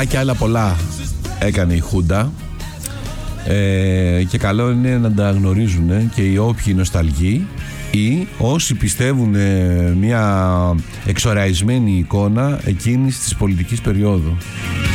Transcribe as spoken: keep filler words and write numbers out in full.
Αυτά και άλλα πολλά έκανε η Χούντα, ε, και καλό είναι να τα γνωρίζουν και οι όποιοι νοσταλγοί ή όσοι πιστεύουν μια εξοραϊσμένη εικόνα εκείνης της πολιτικής περίοδου.